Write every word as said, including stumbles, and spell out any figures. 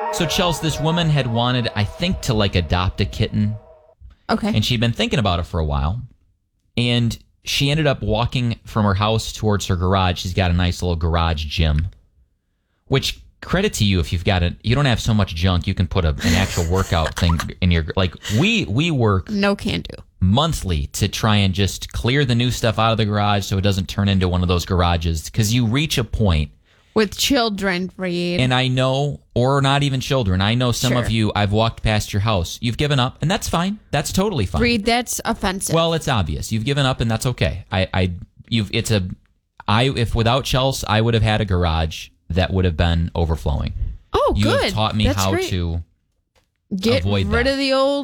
So, Chelsea, this woman had wanted, I think, to like adopt a kitten. Okay. And she'd been thinking about it for a while. And she ended up walking from her house towards her garage. She's got a nice little garage gym. Which, credit to you if you've got it. You don't have so much junk. You can put a, an actual workout thing in your... Like, we, we work... No can do. Monthly to try and just clear the new stuff out of the garage so it doesn't turn into one of those garages. Because you reach a point... With children, Reed. And I know, or not even children, I know some Sure. of you, I've walked past your house. You've given up, and that's fine. That's totally fine. Reed, that's offensive. Well, it's obvious. You've given up, and that's okay. I, I, you've, it's a, I, if without Chelsea, I would have had a garage that would have been overflowing. oh, You good. have taught me That's how great. to Get avoid rid that. of the old